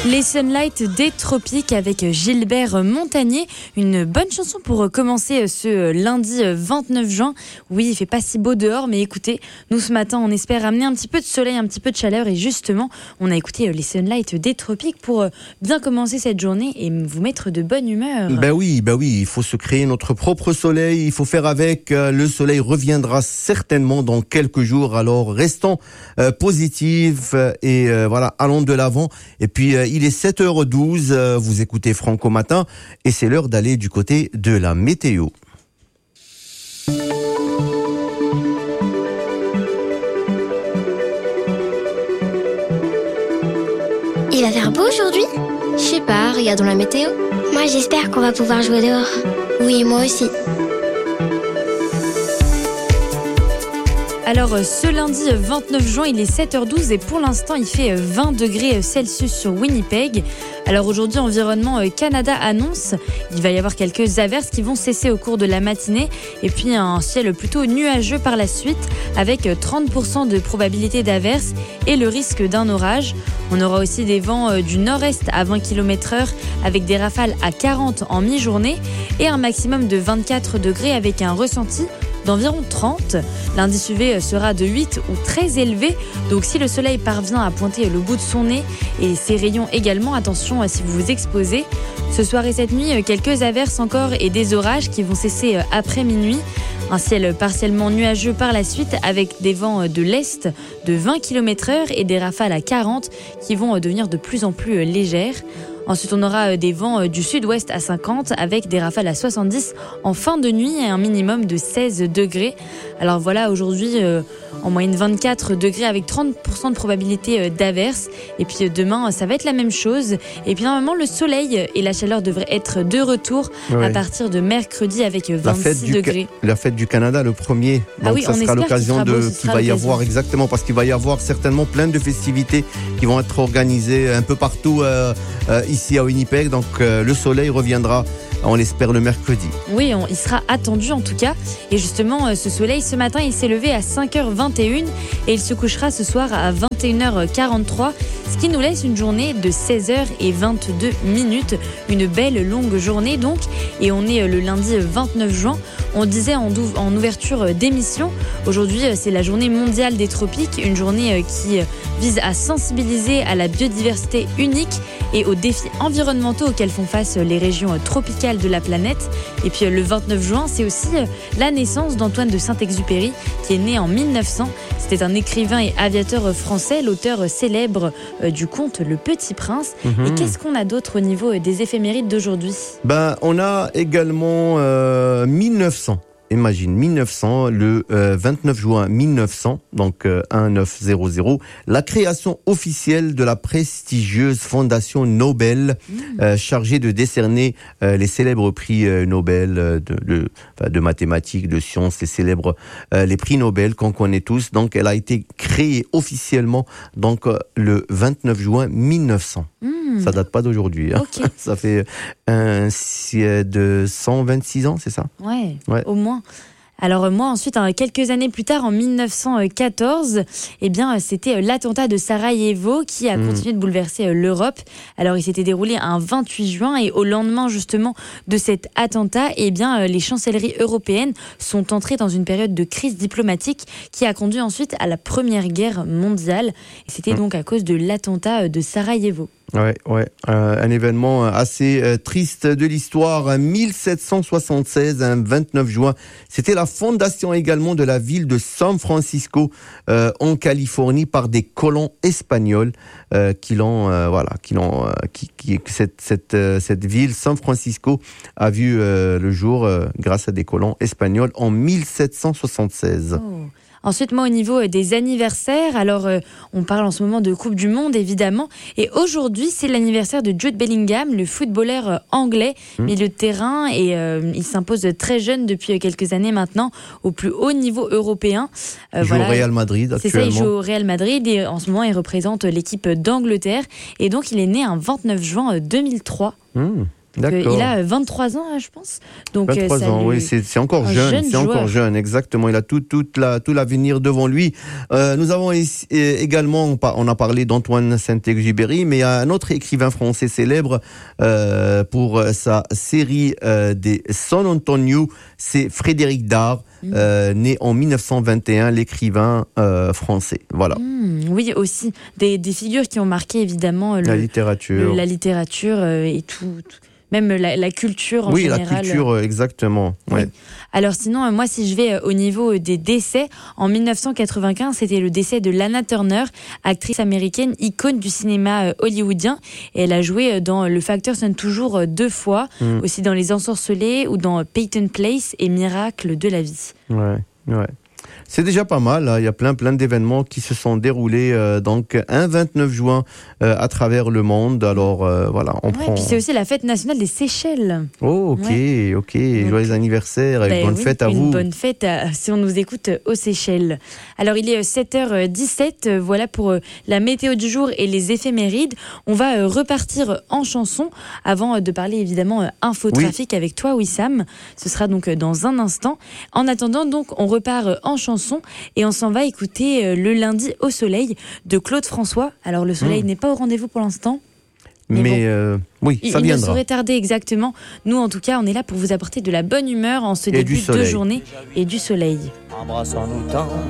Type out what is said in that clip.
Les Sunlight des Tropiques avec Gilbert Montagnier. Une bonne chanson pour commencer ce lundi 29 juin. Oui, il fait pas si beau dehors, mais écoutez, nous ce matin, on espère amener un petit peu de soleil, un petit peu de chaleur. Et justement, on a écouté les Sunlight des Tropiques pour bien commencer cette journée et vous mettre de bonne humeur. Ben oui, il faut se créer notre propre soleil. Il faut faire avec. Le soleil reviendra certainement dans quelques jours. Alors, restons positifs et voilà, allons de l'avant. Et puis, il est 7h12, vous écoutez Franco Matin et c'est l'heure d'aller du côté de la météo. Il va faire beau aujourd'hui ? Je sais pas, regardons la météo. Moi j'espère qu'on va pouvoir jouer dehors. Oui, moi aussi. Alors ce lundi 29 juin, il est 7h12 et pour l'instant il fait 20 degrés Celsius sur Winnipeg. Alors aujourd'hui, Environnement Canada annonce qu'il va y avoir quelques averses qui vont cesser au cours de la matinée et puis un ciel plutôt nuageux par la suite avec 30% de probabilité d'averses et le risque d'un orage. On aura aussi des vents du nord-est à 20 km/h avec des rafales à 40 en mi-journée et un maximum de 24 degrés avec un ressenti d'environ 30. L'indice UV sera de 8 ou très élevé. Donc si le soleil parvient à pointer le bout de son nez et ses rayons également, attention si vous vous exposez. Ce soir et cette nuit, quelques averses encore et des orages qui vont cesser après minuit. Un ciel partiellement nuageux par la suite avec des vents de l'est de 20 km/h et des rafales à 40 qui vont devenir de plus en plus légères. Ensuite, on aura des vents du sud-ouest à 50 avec des rafales à 70 en fin de nuit et un minimum de 16 degrés. Alors voilà, aujourd'hui, en moyenne 24 degrés avec 30% de probabilité d'averse. Et puis demain, ça va être la même chose. Et puis normalement, le soleil et la chaleur devraient être de retour à partir de mercredi avec 26 degrés. La fête du Canada, le 1er. Donc ça sera l'occasion qu'il va y avoir, exactement, parce qu'il va y avoir certainement plein de festivités qui vont être organisées un peu partout ici à Winnipeg, donc le soleil reviendra, on l'espère, le mercredi. Oui, il sera attendu en tout cas. Et justement, ce soleil, ce matin, il s'est levé à 5h21 et il se couchera ce soir à 21h43, ce qui nous laisse une journée de 16h22. Une belle longue journée donc. Et on est le lundi 29 juin. On disait en ouverture d'émission, aujourd'hui c'est la journée mondiale des tropiques, une journée qui vise à sensibiliser à la biodiversité unique et aux défis environnementaux auxquels font face les régions tropicales de la planète. Et puis le 29 juin, c'est aussi la naissance d'Antoine de Saint-Exupéry qui est né en 1900. C'était un écrivain et aviateur français, l'auteur célèbre du conte Le Petit Prince. Et qu'est-ce qu'on a d'autre au niveau des éphémérides d'aujourd'hui ? On a également 1900. Imagine, 1900, le 29 juin 1900, donc 1900, la création officielle de la prestigieuse fondation Nobel, chargée de décerner les célèbres prix Nobel de mathématiques, de sciences, les prix Nobel qu'on connaît tous. Donc, elle a été créée officiellement donc le 29 juin 1900. Ça date pas d'aujourd'hui. Hein. Okay. Ça fait de 126 ans, c'est ça ? Ouais, au moins. Alors moi, ensuite, quelques années plus tard, en 1914, c'était l'attentat de Sarajevo qui a continué de bouleverser l'Europe. Alors il s'était déroulé un 28 juin et au lendemain justement de cet attentat, les chancelleries européennes sont entrées dans une période de crise diplomatique qui a conduit ensuite à la Première Guerre mondiale. Et c'était donc à cause de l'attentat de Sarajevo. Un événement assez triste de l'histoire. 1776, un 29 juin, c'était la fondation également de la ville de San Francisco en Californie par des colons espagnols cette ville San Francisco a vu le jour grâce à des colons espagnols en 1776. Ensuite, moi, au niveau des anniversaires, alors on parle en ce moment de Coupe du Monde, évidemment. Et aujourd'hui, c'est l'anniversaire de Jude Bellingham, le footballeur anglais, milieu de terrain. Et il s'impose très jeune depuis quelques années maintenant, au plus haut niveau européen. Il joue au Real Madrid actuellement. C'est ça, il joue au Real Madrid et en ce moment, il représente l'équipe d'Angleterre. Et donc, il est né un 29 juin 2003. D'accord. Il a 23 ans, je pense. Donc, 23 ans, oui, c'est encore jeune. C'est encore jeune, exactement. Il a tout l'avenir devant lui. Nous avons également, on a parlé d'Antoine Saint-Exupéry, mais il y a un autre écrivain français célèbre pour sa série des San Antonio, c'est Frédéric Dard, né en 1921, l'écrivain français. Voilà. Oui, aussi des figures qui ont marqué évidemment la littérature et tout. Même la culture en général. Oui, la culture, exactement. Ouais. Oui. Alors sinon, moi, si je vais au niveau des décès, en 1995, c'était le décès de Lana Turner, actrice américaine, icône du cinéma hollywoodien. Et elle a joué dans Le Facteur sonne toujours 2 fois, aussi dans Les Ensorcelés ou dans Peyton Place et Miracle de la vie. Ouais. C'est déjà pas mal, hein. Il y a plein d'événements qui se sont déroulés donc un 29 juin à travers le monde. Alors voilà, on prend. Puis c'est aussi la fête nationale des Seychelles. Oh, ok. Joyeux anniversaire et bonne fête à vous. Une bonne fête si on nous écoute aux Seychelles. Alors il est 7h17, voilà pour la météo du jour et les éphémérides. On va repartir en chanson avant de parler évidemment infotrafic avec toi, Wissam. Ce sera donc dans un instant. En attendant, donc, on repart en chanson et on s'en va écouter Le lundi au soleil de Claude François. Alors le soleil n'est pas au rendez-vous pour l'instant. Mais oui, ça viendra. Il ne saurait tarder, exactement. Nous, en tout cas, on est là pour vous apporter de la bonne humeur en ce début de journée et du soleil. Embrassons-nous tant.